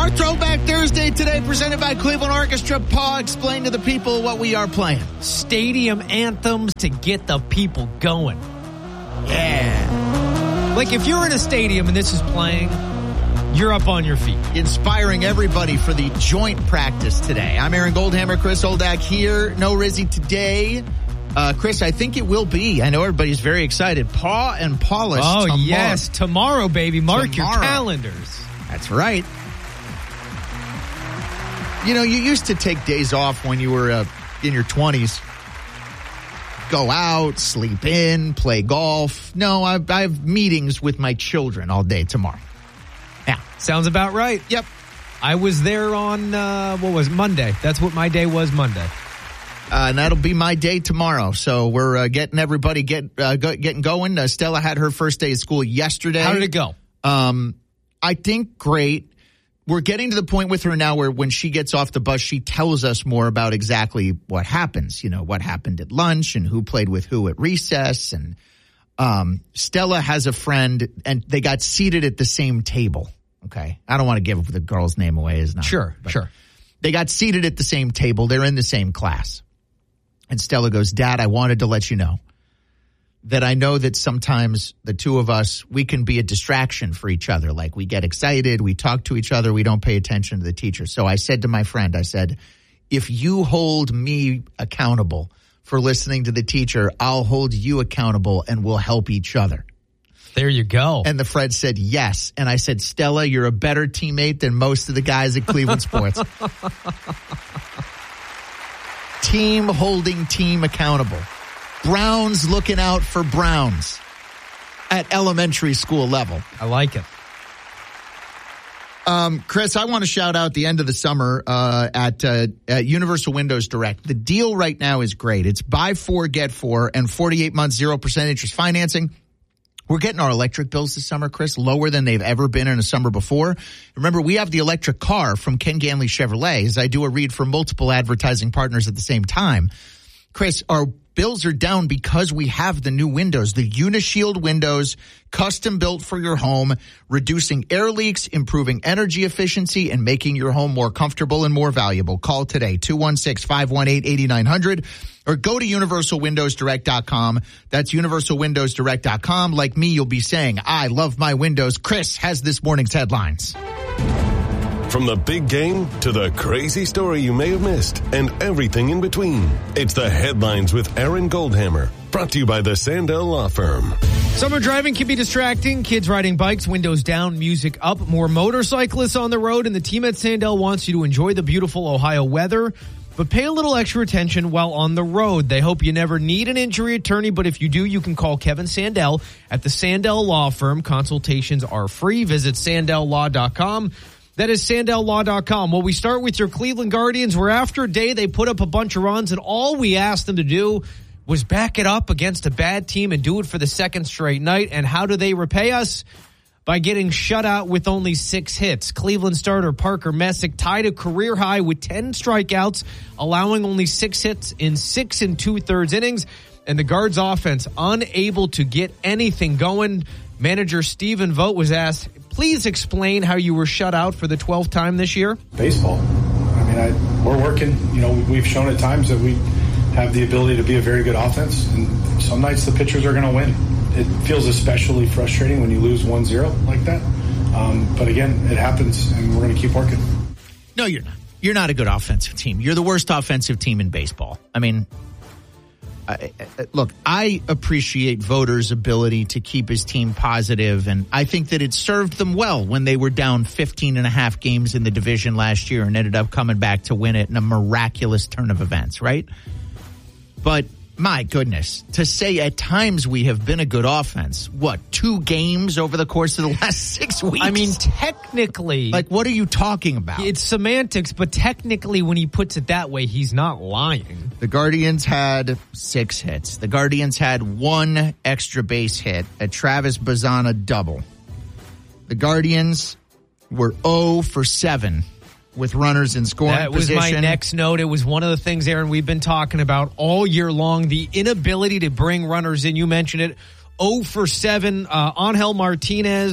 Our Throwback Thursday today, presented by Cleveland Orchestra. Paul, explain to the people what we are playing. Stadium anthems to get the people going. Yeah. Like if you're in a stadium and this is playing, you're up on your feet. Inspiring everybody for the joint practice today. I'm Aaron Goldhammer, Chris Oldak here. No Rizzy today. Chris, I think it will be. I know everybody's very excited. Paul and Paulus tomorrow. Yes, tomorrow, baby. Mark your calendars. That's right. You know, you used to take days off when you were in your 20s. Go out, sleep in, play golf. No, I have meetings with my children all day tomorrow. Yeah, sounds about right. Yep. I was there on, Monday. That's what my day was Monday. And that'll be my day tomorrow. So we're getting everybody getting going. Stella had her first day of school yesterday. How did it go? I think great. We're getting to the point with her now where when she gets off the bus, she tells us more about exactly what happens. You know, what happened at lunch and who played with who at recess. And Stella has a friend, and they got seated at the same table. Okay. I don't want to give the girl's name away. Sure. They got seated at the same table. They're in the same class. And Stella goes, Dad, I wanted to let you know that I know that sometimes the two of us, we can be a distraction for each other. Like we get excited, we talk to each other, we don't pay attention to the teacher. So I said to my friend, if you hold me accountable for listening to the teacher, I'll hold you accountable and we'll help each other. There you go. And the friend said, yes. And I said, Stella, you're a better teammate than most of the guys at Cleveland Sports. Team holding team accountable. Browns looking out for Browns at elementary school level. I like it. Chris, I want to shout out the end of the summer at Universal Windows Direct. The deal right now is great. It's buy 4, get 4, and 48 months, 0% interest financing. We're getting our electric bills this summer, Chris, lower than they've ever been in a summer before. Remember, we have the electric car from Ken Ganley Chevrolet, as I do a read for multiple advertising partners at the same time. Chris, our bills are down because we have the new windows, the Unishield windows, custom built for your home, reducing air leaks, improving energy efficiency, and making your home more comfortable and more valuable. Call today, 216-518-8900, or go to universalwindowsdirect.com. That's universalwindowsdirect.com. Like me, you'll be saying, I love my windows. Chris has this morning's headlines. From the big game to the crazy story you may have missed and everything in between. It's the Headlines with Aaron Goldhammer, brought to you by the Sandell Law Firm. Summer driving can be distracting. Kids riding bikes, windows down, music up, more motorcyclists on the road, and the team at Sandell wants you to enjoy the beautiful Ohio weather, but pay a little extra attention while on the road. They hope you never need an injury attorney, but if you do, you can call Kevin Sandell at the Sandell Law Firm. Consultations are free. Visit sandelllaw.com. That is sandelllaw.com. Well, we start with your Cleveland Guardians, where after a day they put up a bunch of runs, and all we asked them to do was back it up against a bad team and do it for the second straight night. And how do they repay us? By getting shut out with only 6 hits. Cleveland starter Parker Messick tied a career high with 10 strikeouts, allowing only 6 hits in 6 2/3 innings. And the Guards offense unable to get anything going. Manager Stephen Vogt was asked, please explain how you were shut out for the 12th time this year. Baseball. I mean, we're working. You know, we've shown at times that we have the ability to be a very good offense, and some nights the pitchers are going to win. It feels especially frustrating when you lose 1-0 like that. But again, it happens, and we're going to keep working. No, you're not. You're not a good offensive team. You're the worst offensive team in baseball. I mean, look, I appreciate Voters' ability to keep his team positive, and I think that it served them well when they were down 15.5 games in the division last year and ended up coming back to win it in a miraculous turn of events, right? But my goodness, to say at times we have been a good offense, 2 games over the course of the last 6 weeks? I mean, technically. Like, what are you talking about? It's semantics, but technically when he puts it that way, he's not lying. The Guardians had 6 hits. The Guardians had 1 extra base hit, a Travis Bazzana double. The Guardians were 0 for 7 with runners in scoring position. That was my next note. It was one of the things, Aaron, we've been talking about all year long, the inability to bring runners in. You mentioned it. 0 for 7. Angel Martinez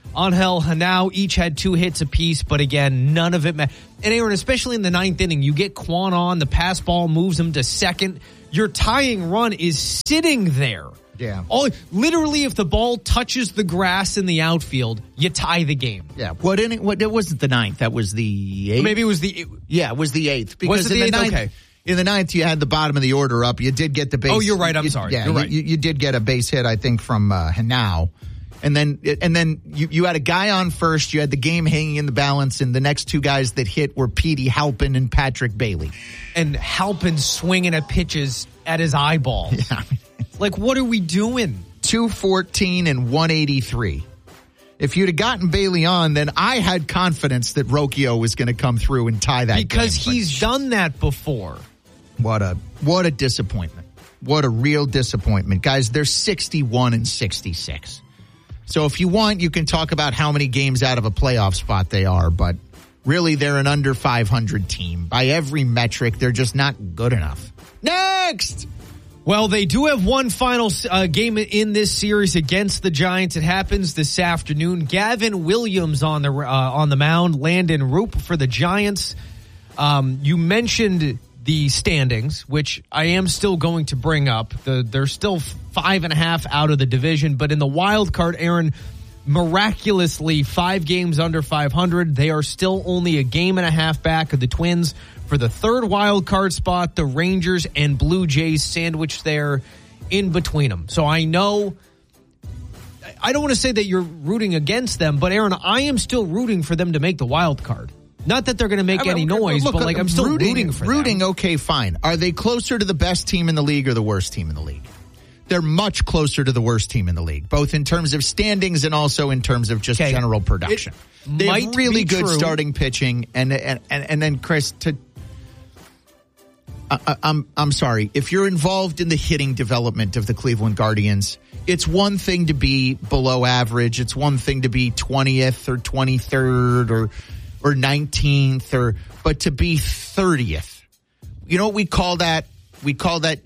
Angel Hanau each had 2 hits apiece, but again, none of it mattered. And Aaron, especially in the 9th inning, you get Kwon on, the pass ball moves him to second. Your tying run is sitting there. Yeah. Literally, if the ball touches the grass in the outfield, you tie the game. Yeah. What inning? It wasn't the 9th. That was the 8th. Maybe it was the... Yeah, it was the 8th. Because was it in the 8th? 9th, Okay. In the 9th, you had the bottom of the order up. You did get the base. Oh, you're right. I'm sorry. Yeah, you're right. You did get a base hit, I think, from Hanau. And then you had a guy on first. You had the game hanging in the balance, and the next 2 guys that hit were Petey Halpin and Patrick Bailey. And Halpin swinging at pitches at his eyeball. Yeah. Like, what are we doing? 214 and 183. If you'd have gotten Bailey on, then I had confidence that Rocchio was going to come through and tie that because game. He's done that before. What a disappointment. What a real disappointment. Guys, they're 61 and 66. So if you want, you can talk about how many games out of a playoff spot they are, but really they're an under 500 team. By every metric, they're just not good enough. Next! Well, they do have one final game in this series against the Giants. It happens this afternoon. Gavin Williams on the mound. Landon Roop for the Giants. You mentioned the standings, which I am still going to bring up. They're still 5.5 out of the division, but in the wild card, Aaron, miraculously 5 games under 500. They are still only a game and a half back of the Twins for the 3rd wild card spot. The Rangers and Blue Jays sandwiched there in between them. So I know, I don't want to say that you're rooting against them, but Aaron, I am still rooting for them to make the wild card. Not that they're going to make any noise, but like I'm still rooting for them. Rooting, okay, fine. Are they closer to the best team in the league or the worst team in the league? They're much closer to the worst team in the league, both in terms of standings and also in terms of just general production. They have really good starting pitching, and then Chris, I'm sorry, if you're involved in the hitting development of the Cleveland Guardians, it's one thing to be below average. It's one thing to be 20th or 23rd or 19th, but to be 30th. You know what we call that? We call that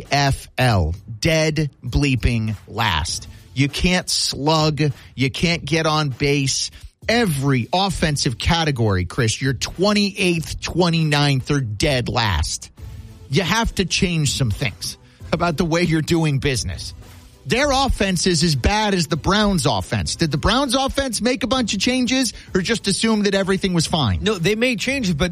DFL, dead bleeping last. You can't slug. You can't get on base. Every offensive category, Chris, you're 28th, 29th, or dead last. You have to change some things about the way you're doing business. Their offense is as bad as the Browns' offense. Did the Browns' offense make a bunch of changes or just assume that everything was fine? No, they made changes, but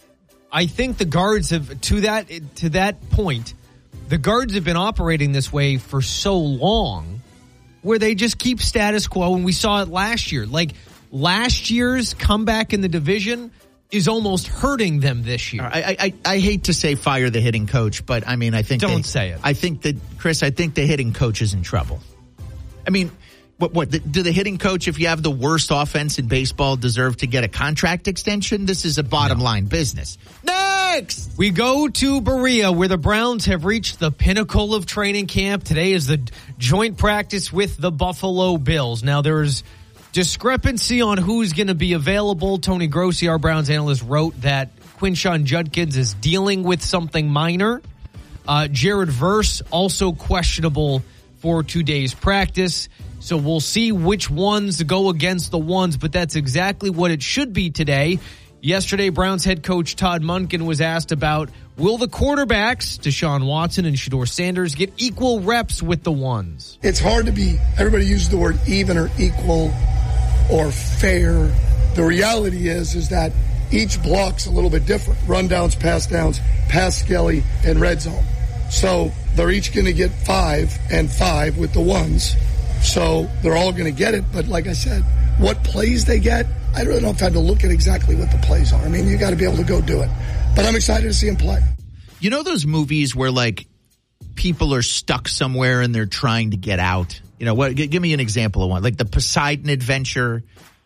I think the Guards have, to that point, the Guards have been operating this way for so long where they just keep status quo, and we saw it last year. Like, last year's comeback in the division is almost hurting them this year. I hate to say fire the hitting coach, but I mean, I think don't say it. I think that, Chris, I think the hitting coach is in trouble. I mean, do the hitting coach, if you have the worst offense in baseball, deserve to get a contract extension? This is a bottom line business. Next! We go to Berea, where the Browns have reached the pinnacle of training camp. Today is the joint practice with the Buffalo Bills. Now, there's discrepancy on who's going to be available. Tony Grossi, our Browns analyst, wrote that Quinshon Judkins is dealing with something minor. Jared Verse also questionable for today's practice. So we'll see which ones go against the ones, but that's exactly what it should be today. Yesterday, Browns head coach Todd Monken was asked about, will the quarterbacks, Deshaun Watson and Shedeur Sanders, get equal reps with the ones? It's hard to be, everybody uses the word even or equal or fair. The reality is that each block's a little bit different. Rundowns, pass downs, pass skelly, and red zone. So they're each going to get 5 and 5 with the ones. So they're all going to get it. But like I said, what plays they get, I really don't have to look at exactly what the plays are. I mean, you got to be able to go do it. But I'm excited to see them play. You know those movies where, like, people are stuck somewhere and they're trying to get out? You know, what? Give me an example of one. Like the Poseidon Adventure,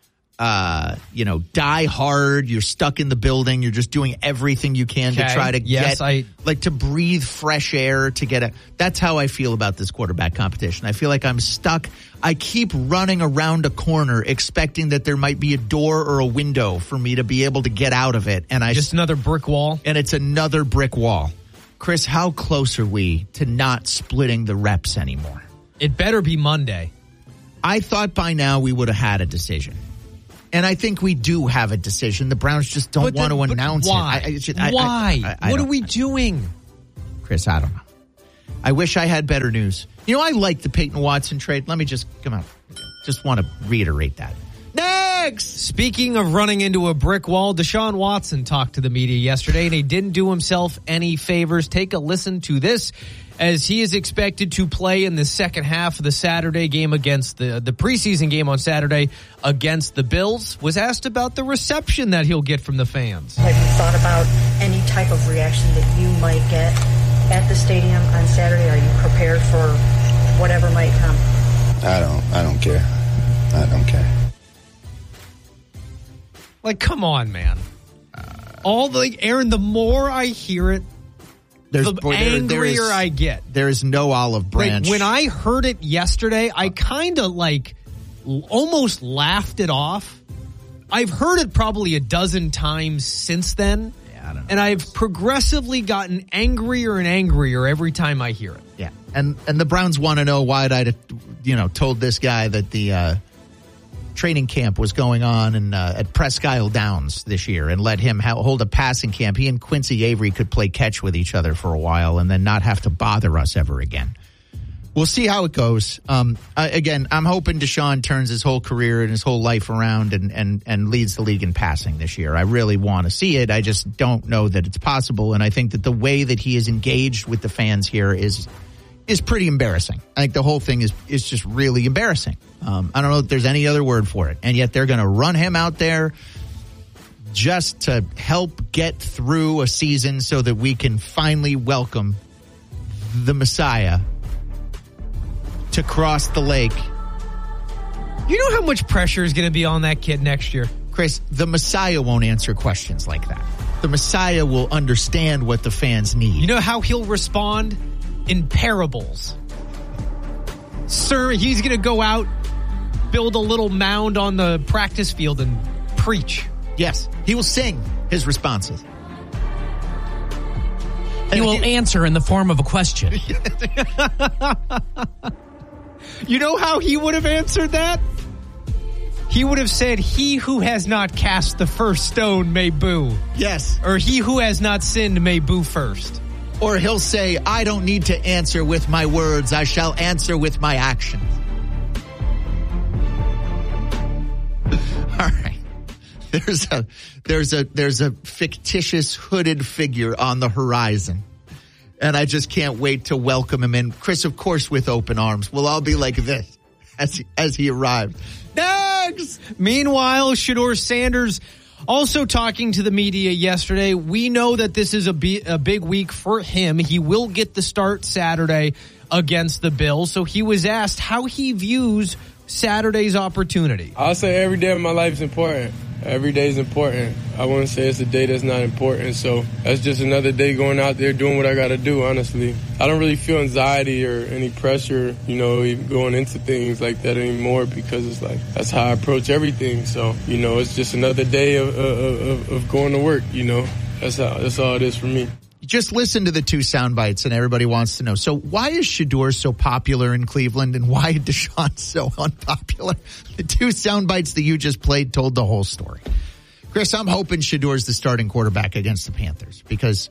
Die Hard. You're stuck in the building. You're just doing everything you can to try to to breathe fresh air to get a. That's how I feel about this quarterback competition. I feel like I'm stuck. I keep running around a corner expecting that there might be a door or a window for me to be able to get out of it. And just another brick wall. And it's another brick wall. Chris, how close are we to not splitting the reps anymore? It better be Monday. I thought by now we would have had a decision. And I think we do have a decision. The Browns just don't want to announce it. Why? What are we doing? Chris, I don't know. I wish I had better news. You know, I like the Peyton Watson trade. Let me just want to reiterate that. Next! Speaking of running into a brick wall, Deshaun Watson talked to the media yesterday, and he didn't do himself any favors. Take a listen to this, as he is expected to play in the second half of the Saturday game against the preseason game on Saturday against the Bills. Was asked about the reception that he'll get from the fans. Have you thought about any type of reaction that you might get at the stadium on Saturday? Are you prepared for whatever might come? I don't care. I don't care. Like, come on, man. Aaron, the more I hear it, the angrier I get. There is no olive branch. Like, when I heard it yesterday, I kind of almost laughed it off. I've heard it probably a dozen times since then. Yeah, I don't know. And I've progressively gotten angrier and angrier every time I hear it. Yeah. And the Browns want to know why I'd told this guy that the training camp was going on at Presque Isle Downs this year and let him hold a passing camp. He and Quincy Avery could play catch with each other for a while and then not have to bother us ever again. We'll see how it goes. Again, I'm hoping Deshaun turns his whole career and his whole life around and leads the league in passing this year. I really want to see it. I just don't know that it's possible. And I think that the way that he is engaged with the fans here is pretty embarrassing. I think the whole thing is just really embarrassing. I don't know if there's any other word for it. And yet they're going to run him out there just to help get through a season so that we can finally welcome the Messiah to cross the lake. You know how much pressure is going to be on that kid next year? Chris, the Messiah won't answer questions like that. The Messiah will understand what the fans need. You know how he'll respond? In parables. Sir, he's going to go out, build a little mound on the practice field and preach. Yes, he will sing his responses. He will answer in the form of a question. You know how he would have answered that? He would have said, "He who has not cast the first stone may boo." Yes. Or he who has not sinned may boo first. Or he'll say, "I don't need to answer with my words. I shall answer with my actions." All right. There's a fictitious hooded figure on the horizon. And I just can't wait to welcome him in. Chris, of course, with open arms. We'll all be like this as he arrives. Next! Meanwhile, Shedeur Sanders also talking to the media yesterday. We know that this is a big week for him. He will get the start Saturday against the Bills. So he was asked how he views Saturday's opportunity. I'll say every day of my life is important. Every day is important. I wouldn't say it's a day that's not important. So that's just another day going out there doing what I got to do, honestly. I don't really feel anxiety or any pressure, even going into things like that anymore, because it's like that's how I approach everything. So, it's just another day of going to work, That's all it is for me. Just listen to the two sound bites and everybody wants to know. So why is Shedeur so popular in Cleveland and why is Deshaun so unpopular? The two sound bites that you just played told the whole story. Chris, I'm hoping Shedeur's the starting quarterback against the Panthers, because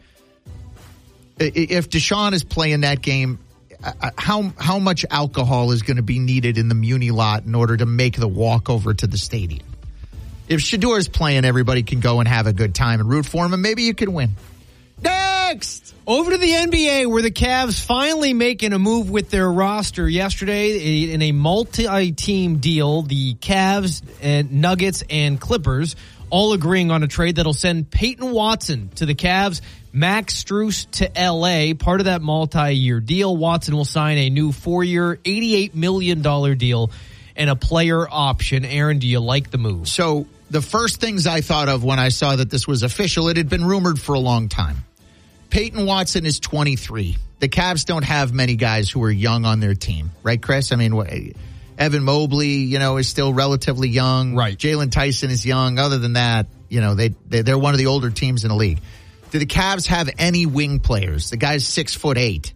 if Deshaun is playing that game, how much alcohol is going to be needed in the Muni lot in order to make the walk over to the stadium? If Shedeur is playing, everybody can go and have a good time and root for him, and maybe you can win. Next! Over to the NBA, where the Cavs finally making a move with their roster yesterday in a multi-team deal. The Cavs and Nuggets and Clippers all agreeing on a trade that'll send Peyton Watson to the Cavs, Max Strus to L.A. Part of that multi-year deal, Watson will sign a new 4-year, $88 million deal and a player option. Aaron, do you like the move? So the first things I thought of when I saw that this was official, it had been rumored for a long time. Peyton Watson is 23. The Cavs don't have many guys who are young on their team, right, Chris? I mean, Evan Mobley, is still relatively young. Right. Jalen Tyson is young. Other than that, they're one of the older teams in the league. Do the Cavs have any wing players? The guy's 6'8".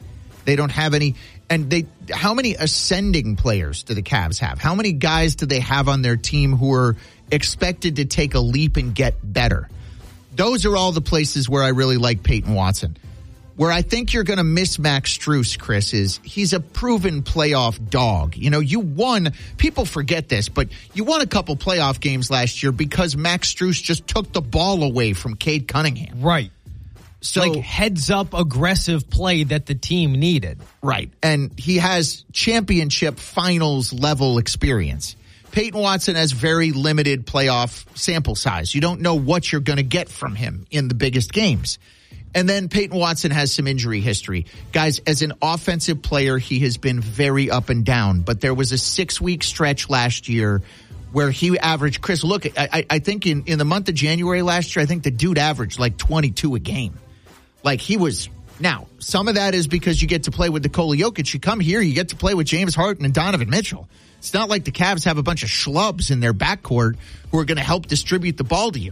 They don't have any. And how many ascending players do the Cavs have? How many guys do they have on their team who are expected to take a leap and get better? Those are all the places where I really like Peyton Watson. Where I think you're going to miss Max Strus, Chris, is he's a proven playoff dog. You know, you won, people forget this, but you won a couple playoff games last year because Max Strus just took the ball away from Cade Cunningham. Right. So, like heads-up aggressive play that the team needed. Right. And he has championship finals level experience. Peyton Watson has very limited playoff sample size. You don't know what you're going to get from him in the biggest games. And then Peyton Watson has some injury history. Guys, as an offensive player, he has been very up and down. But there was a 6-week stretch last year where he averaged, Chris, look, I think in the month of January last year, I think the dude averaged like 22 a game. Like he was, now, some of that is because you get to play with Nikola Jokic. You come here, you get to play with James Harden and Donovan Mitchell. It's not like the Cavs have a bunch of schlubs in their backcourt who are going to help distribute the ball to you.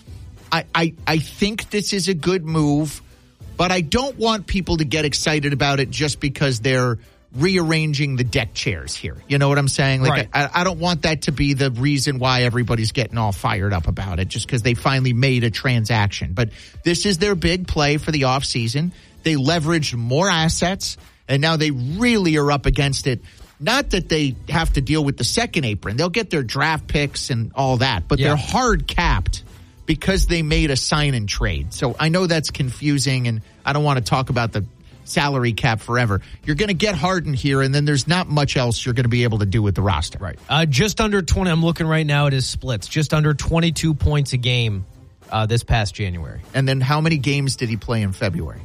I think this is a good move, but I don't want people to get excited about it just because they're rearranging the deck chairs here. You know what I'm saying? Like, right. I don't want that to be the reason why everybody's getting all fired up about it, just because they finally made a transaction. But this is their big play for the offseason. They leveraged more assets, and now they really are up against it. Not that they have to deal with the second apron. They'll get their draft picks and all that, but they're hard capped because they made a sign and trade. So I know that's confusing, and I don't want to talk about the salary cap forever. You're going to get Harden here, and then there's not much else you're going to be able to do with the roster. Right. Just under 20. I'm looking right now at his splits. Just under 22 points a game this past January. And then how many games did he play in February?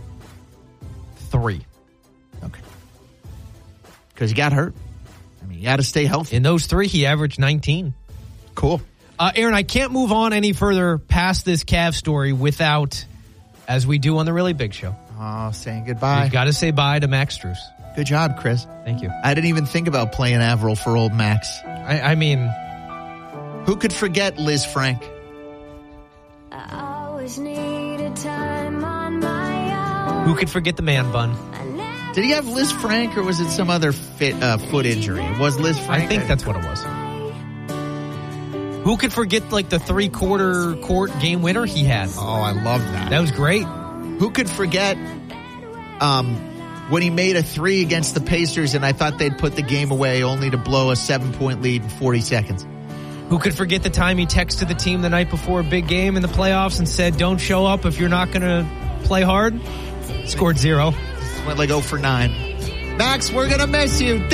3. Okay. Because he got hurt. I mean, you got to stay healthy. In those 3, he averaged 19. Cool. Aaron, I can't move on any further past this Cavs story without, as we do on the Really Big Show, saying goodbye. You've got to say bye to Max Strus. Good job, Chris. Thank you. I didn't even think about playing Avril for old Max. I mean, who could forget Liz Frank? I always needed time on my own. Who could forget the man bun? Did he have Liz Frank, or was it some other foot injury? It was Liz Frank? I think that's what it was. Who could forget, like, the 3-quarter court game winner he had? Oh, I love that. That was great. Who could forget when he made a 3 against the Pacers and I thought they'd put the game away only to blow a 7-point lead in 40 seconds? Who could forget the time he texted the team the night before a big game in the playoffs and said, don't show up if you're not going to play hard? Scored 0. Went like 0 for 9. Max, we're going to miss you.